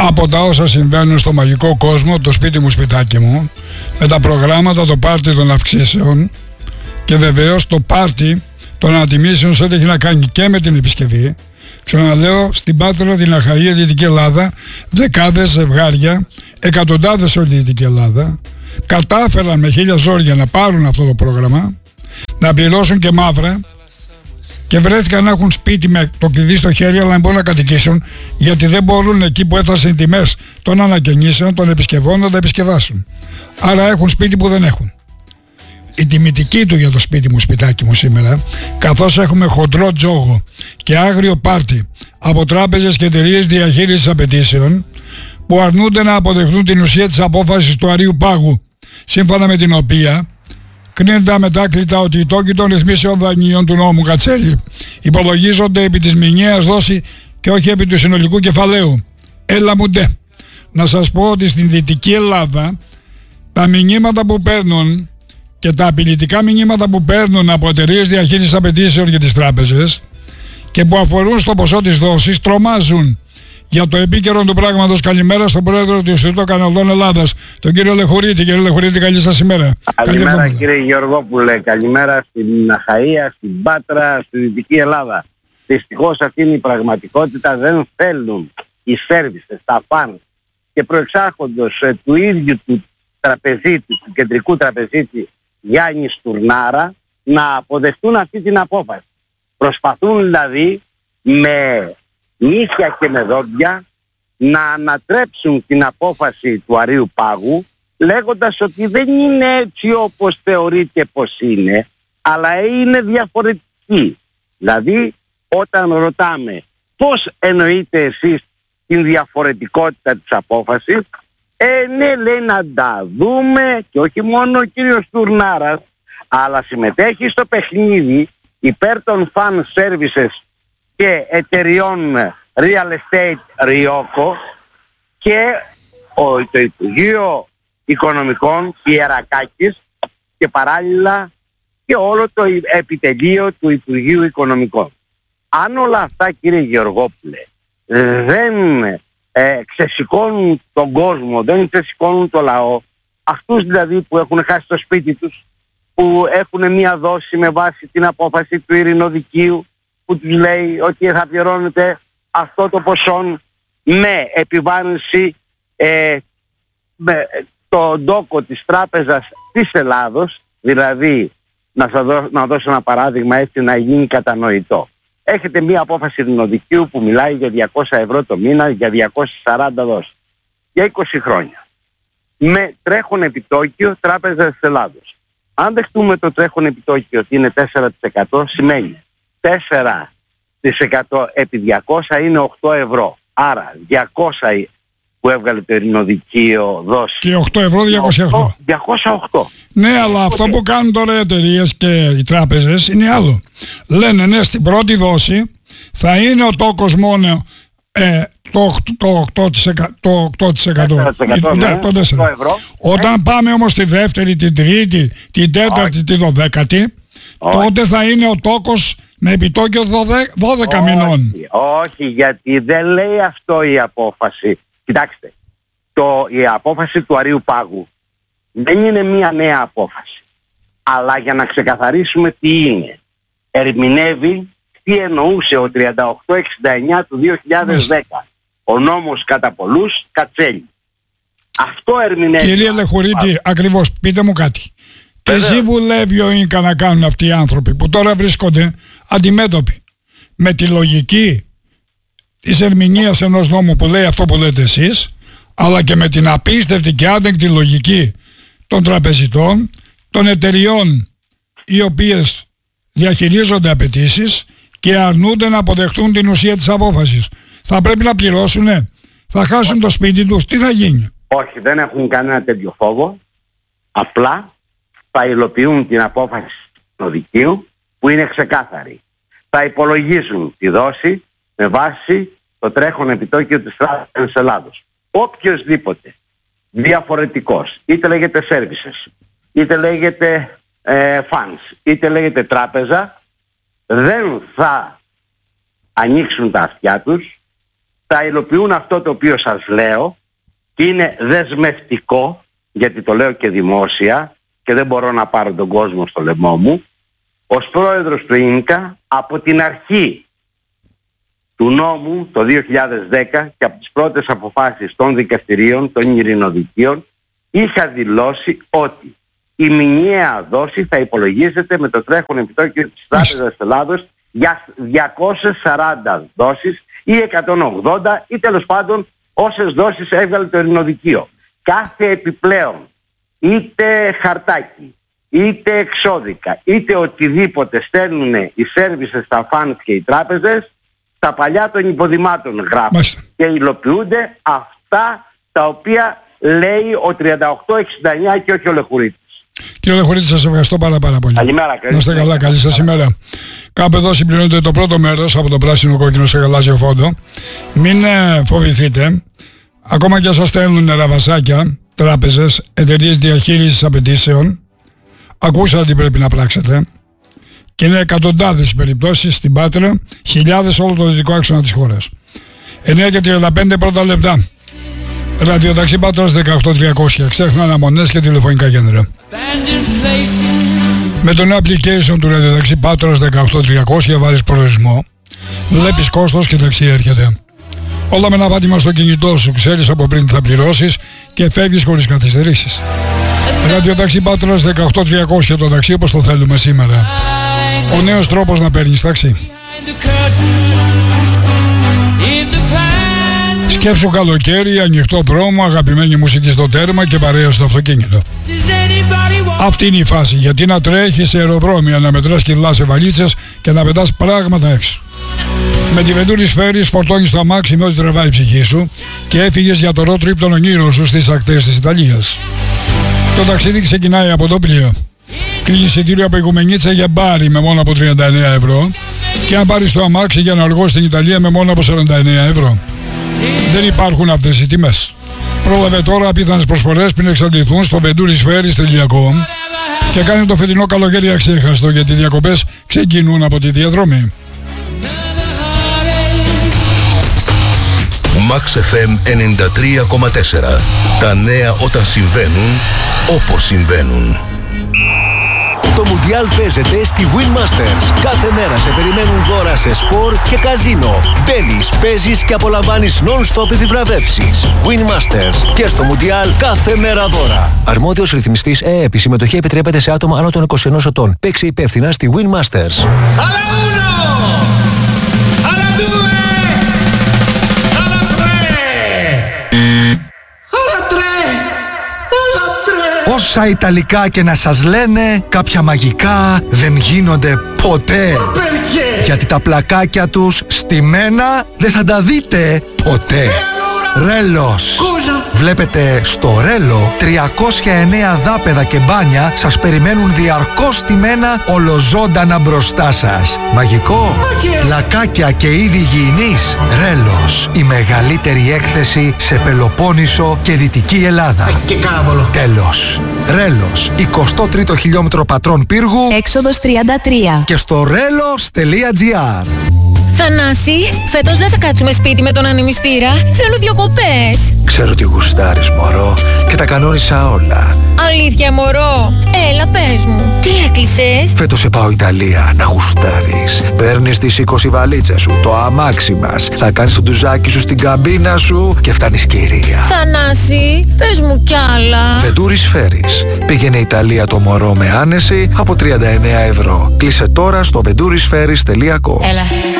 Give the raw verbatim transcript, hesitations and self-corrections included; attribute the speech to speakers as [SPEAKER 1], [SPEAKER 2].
[SPEAKER 1] από τα όσα συμβαίνουν στο μαγικό κόσμο, το σπίτι μου σπιτάκι μου, με τα προγράμματα, το πάρτι των αυξήσεων και βεβαίως το πάρτι των αντιμήσεων σε ό,τι έχει να κάνει και με την επισκευή. Ξαναλέω, στην Πάτρα, την Αχαΐα, Δυτική Ελλάδα, δεκάδες ζευγάρια, εκατοντάδες σε όλη τη Δυτική Ελλάδα, κατάφεραν με χίλια ζόρια να πάρουν αυτό το πρόγραμμα, να πληρώσουν και μαύρα και βρέθηκαν να έχουν σπίτι με το κλειδί στο χέρι, αλλά δεν μπορούν να κατοικήσουν, γιατί δεν μπορούν εκεί που έφτασαν οι τιμές των ανακαινήσεων, των επισκευών, να τα επισκευάσουν. Άρα έχουν σπίτι που δεν έχουν. Η τιμητική του για το σπίτι μου σπιτάκι μου σήμερα, καθώς έχουμε χοντρό τζόγο και άγριο πάρτι από τράπεζες και εταιρείες διαχείρισης απαιτήσεων που αρνούνται να αποδεχτούν την ουσία της απόφασης του Αρείου Πάγου, σύμφωνα με την οποία κρίνεται αμετάκλητα ότι οι τόκοι των ρυθμίσεων δανείων του νόμου Κατσέλη υπολογίζονται επί της μηνιαίας δόση και όχι επί του συνολικού κεφαλαίου. Έλα μου ντε. Να σας πω ότι στην Δυτική Ελλάδα τα μηνύματα που παίρνουν και τα απειλητικά μηνύματα που παίρνουν από εταιρείες διαχείρισης απαιτήσεων για τις τράπεζες και που αφορούν στο ποσό της δόσης τρομάζουν. Για το επίκαιρο του πράγματος, καλημέρα στον πρόεδρο του Ινστιτούτου Καναλών Ελλάδας, τον κύριο Λεχουρίτη. Κύριε Λεχουρίτη, καλή σας ημέρα.
[SPEAKER 2] Καλημέρα, καλημέρα κύριε Γεωργόπουλε, καλημέρα στην Αχαΐα, στην Πάτρα, στη Δυτική Ελλάδα. Δυστυχώς αυτή είναι η πραγματικότητα, δεν θέλουν οι σέρβισες, τα φαν και προεξάρχοντος ε, του ίδιου του τραπεζίτη, του κεντρικού τραπεζίτη Γιάννη Στουρνάρα, να αποδεχτούν αυτή την απόφαση. Προσπαθούν δηλαδή με νύχια και με δόντια να ανατρέψουν την απόφαση του Αρείου Πάγου, λέγοντας ότι δεν είναι έτσι όπως θεωρείται πως είναι, αλλά είναι διαφορετική. Δηλαδή όταν ρωτάμε πώς εννοείτε εσείς την διαφορετικότητα της απόφασης, ε, ναι, λέει, να τα δούμε, και όχι μόνο ο κύριος Τουρνάρας, αλλά συμμετέχει στο παιχνίδι υπέρ των fan services και εταιριών real estate Ryoko και ο, το Υπουργείο Οικονομικών Ιερακάκης και παράλληλα και όλο το επιτελείο του Υπουργείου Οικονομικών. Αν όλα αυτά, κύριε Γεωργόπουλε, δεν ε, ξεσηκώνουν τον κόσμο, δεν ξεσηκώνουν το λαό, αυτούς δηλαδή που έχουν χάσει το σπίτι τους, που έχουν μία δόση με βάση την απόφαση του ειρηνοδικείου που τους λέει ότι θα πληρώνετε αυτό το ποσό με επιβάρυνση ε, με το ντόκο της Τράπεζας της Ελλάδος, δηλαδή να σας δώσω, να δώσω ένα παράδειγμα έτσι να γίνει κατανοητό. Έχετε μία απόφαση ειρηνοδικείου που μιλάει για διακόσια ευρώ το μήνα για διακόσιες σαράντα δόσεις για είκοσι χρόνια με τρέχον επιτόκιο Τράπεζας της Ελλάδος. Αν δεχτούμε το τρέχον επιτόκιο ότι είναι τέσσερα τοις εκατό, σημαίνει τέσσερα τοις εκατό επί διακόσια είναι οκτώ ευρώ. Άρα διακόσια που έβγαλε το ειρηνοδικείο δόση. Και
[SPEAKER 1] οκτώ ευρώ διακόσια οκτώ.
[SPEAKER 2] διακόσια οκτώ.
[SPEAKER 1] Ναι, αλλά αυτό που κάνουν τώρα οι εταιρείες και οι τράπεζες είναι άλλο. Λένε ναι, στην πρώτη δόση θα είναι ο τόκος μόνο ε, το, το οκτώ τοις εκατό. Το οκτώ τοις εκατό.
[SPEAKER 2] Ναι,
[SPEAKER 1] το τέσσερα ευρώ. Όταν ε. πάμε όμως στη δεύτερη, την τρίτη, την τέταρτη, Όχι. την δωδέκατη, Όχι. τότε θα είναι ο τόκος με επιτόκιο δώδεκα
[SPEAKER 2] όχι,
[SPEAKER 1] μηνών.
[SPEAKER 2] Όχι, γιατί δεν λέει αυτό η απόφαση. Κοιτάξτε, το, η απόφαση του Αρείου Πάγου δεν είναι μία νέα απόφαση. Αλλά για να ξεκαθαρίσουμε τι είναι, ερμηνεύει τι εννοούσε ο τριάντα οκτώ εξήντα εννιά του δύο χιλιάδες δέκα. Ο νόμος κατά πολλούς Κατσέλη. Αυτό ερμηνεύει.
[SPEAKER 1] Κύριε Λεχουρίτη, ακριβώς, πείτε μου κάτι. Και εσύ βουλεύει ο Ίνκα να κάνουν αυτοί οι άνθρωποι που τώρα βρίσκονται αντιμέτωποι με τη λογική της ερμηνείας ενός νόμου που λέει αυτό που λέτε εσείς, αλλά και με την απίστευτη και άδεκτη λογική των τραπεζιτών, των εταιριών οι οποίες διαχειρίζονται απαιτήσεις και αρνούνται να αποδεχτούν την ουσία της απόφασης. Θα πρέπει να πληρώσουνε, θα χάσουν το σπίτι τους, τι θα γίνει?
[SPEAKER 2] Όχι, δεν έχουν κανένα τέτοιο φόβο, απλά θα υλοποιούν την απόφαση του δικαίου που είναι ξεκάθαρη. Θα υπολογίζουν τη δόση με βάση το τρέχον επιτόκιο της Τράπεζας της Ελλάδος. Οποιοσδήποτε διαφορετικός, είτε λέγεται services, είτε λέγεται ε, funds, είτε λέγεται τράπεζα, δεν θα ανοίξουν τα αυτιά τους, θα υλοποιούν αυτό το οποίο σας λέω και είναι δεσμευτικό, γιατί το λέω και δημόσια και δεν μπορώ να πάρω τον κόσμο στο λαιμό μου. Ως πρόεδρος του ΙΝΚΑ από την αρχή του νόμου το δύο χιλιάδες δέκα και από τις πρώτες αποφάσεις των δικαστηρίων, των ειρηνοδικείων, είχα δηλώσει ότι η μηνιαία δόση θα υπολογίζεται με το τρέχον επιτόκιο της Τράπεζας Ελλάδος για διακόσιες σαράντα δόσεις ή εκατόν ογδόντα ή τέλος πάντων όσες δόσεις έβγαλε το ειρηνοδικείο. Κάθε επιπλέον, είτε χαρτάκι, είτε εξώδικα, είτε οτιδήποτε στέλνουν οι σέρβισες, τα φαντς και οι τράπεζες, τα παλιά των υποδημάτων γράφουν. Μάλιστα. Και υλοποιούνται αυτά τα οποία λέει ο τριάντα οκτώ εξήντα εννιά και όχι ο Λεχουρίτης.
[SPEAKER 1] Κύριε Λεχουρίτη, σας ευχαριστώ πάρα, πάρα πολύ.
[SPEAKER 2] Καλημέρα.
[SPEAKER 1] Να είστε καλά, καλή σας ημέρα. Κάπου εδώ συμπληρώνεται το πρώτο μέρος από το πράσινο κόκκινο σε γαλάζιο φόντο. Μην ε, φοβηθείτε. Ακόμα και σας στέλνουν ραβασάκια, τράπεζες, εταιρείες διαχείρισης απαιτήσεων. Ακούσατε τι πρέπει να πράξετε. Και είναι εκατοντάδες οι περιπτώσεις στην Πάτρα, χιλιάδες όλο το δυτικό άξονα της χώρας. εννιά και τριάντα πέντε πρώτα λεπτά. Ραδιοταξί Πάτρας δεκαοκτώ τριακόσια. Ξέχνα αναμονές και τηλεφωνικά κέντρα. Με το νέο application του Ραδιοταξί Πάτρας δεκαοκτώ τριακόσια βάζεις προορισμό, βλέπεις κόστος και ταξί έρχεται. Όλα με ένα πάτημα στο κινητό σου, ξέρεις από πριν τι θα πληρώσεις και φεύγεις χωρίς καθυστερήσεις. Ραδιοταξί Πάτρας δεκαοκτώ τριακόσια, το ταξί όπως το θέλουμε σήμερα. Ο νέος τρόπος να παίρνεις ταξί. Σκέψου καλοκαίρι, ανοιχτό δρόμο, αγαπημένη μουσική στο τέρμα και παρέα στο αυτοκίνητο. Αυτή είναι η φάση, γιατί να τρέχεις σε αεροδρόμια, να μετράς κιλά σε βαλίτσες και να πετάς πράγματα έξω. Με τη Venturi Spheris φορτώνεις το αμάξι με ό,τι τρεβάει η ψυχή σου και έφυγες για το road trip των ονείρων σου στις ακτές της Ιταλίας. Το ταξίδι ξεκινάει από το πλοίο. Κλείνει εισιτήριο από Οικουμενίτσα για μπάρι με μόνο από τριάντα εννέα ευρώ και αν πάρεις το αμάξι για να οργώσεις στην Ιταλία με μόνο από σαράντα εννέα ευρώ. Δεν υπάρχουν αυτές οι τιμές. Πρόλαβε τώρα απίθανες προσφορές πριν εξαντληθούν στο venturi spheris τελεία com και κάνει το φετινό καλοκαίρι αξέχαστο, γιατί οι διακοπές ξεκινούν από τη διαδρομή.
[SPEAKER 3] Max εφ εμ ενενήντα τρία κόμμα τέσσερα. Τα νέα όταν συμβαίνουν, όπως συμβαίνουν. Το Μουντιάλ παίζεται στη Win Masters. Κάθε μέρα σε περιμένουν δώρα σε σπορ και καζίνο. Μπαίνεις, παίζεις και απολαμβάνεις non-stop επιβραβεύσεις. Win Masters. Και στο Μουντιάλ κάθε μέρα δώρα. Αρμόδιος ρυθμιστής ΕΕΠ. Η συμμετοχή επιτρέπεται σε άτομα άνω των είκοσι ενός ετών. Παίξε υπεύθυνα στη Win Masters.
[SPEAKER 4] Όσα Ιταλικά και να σας λένε, κάποια μαγικά δεν γίνονται ποτέ. Γιατί τα πλακάκια τους στημένα δεν θα τα δείτε ποτέ. Ρέλος. Βλέπετε, στο Ρέλο τριακόσια εννέα δάπεδα και μπάνια σας περιμένουν διαρκώς στημένα ολοζώντανα μπροστά σας. Μαγικό. Πλακάκια και είδη υγιεινής. Ρέλος. Η μεγαλύτερη έκθεση σε Πελοπόννησο και Δυτική Ελλάδα. Τέλος. Ρέλος. εικοστό τρίτο χιλιόμετρο Πατρών Πύργου.
[SPEAKER 5] Έξοδος τριάντα τρία.
[SPEAKER 4] Και στο ρέλος τελεία τζι άρ.
[SPEAKER 5] Θανάση, φέτος δεν θα κάτσουμε σπίτι με τον ανεμιστήρα. Θέλω διακοπές.
[SPEAKER 4] Ξέρω τι γουστάρεις, μωρό, και τα κανόνισα όλα.
[SPEAKER 5] Αλήθεια, μωρό. Έλα, πες μου. Τι έκλεισες?
[SPEAKER 4] Φέτος σε πάω Ιταλία να γουστάρεις. Παίρνεις τις είκοσι βαλίτσες σου, το αμάξι μας. Θα κάνεις το ντουζάκι σου στην καμπίνα σου και φτάνεις κυρία.
[SPEAKER 5] Θανάση, πες μου κι άλλα.
[SPEAKER 4] Venturi Spheris. Πήγαινε Ιταλία το μωρό με άνεση από τριάντα εννέα ευρώ. Κλείσε τώρα στο venturi spheris τελεία com.
[SPEAKER 5] Έλα.